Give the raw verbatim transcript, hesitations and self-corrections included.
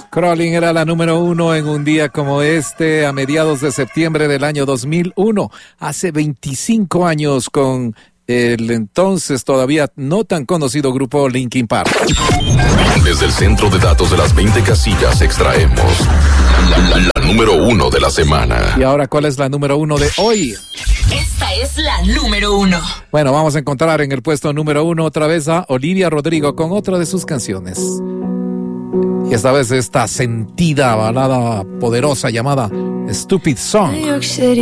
Crawling era la número uno en un día como este, a mediados de septiembre del año dos mil uno, hace veinticinco años, con el entonces todavía no tan conocido grupo Linkin Park. Desde el centro de datos de las veinte casillas extraemos la, la, la número uno de la semana. Y ahora, ¿cuál es la número uno de hoy? Esta es la número uno. Bueno, vamos a encontrar en el puesto número uno otra vez a Olivia Rodrigo con otra de sus canciones. Y esta vez esta sentida balada poderosa llamada Stupid Song.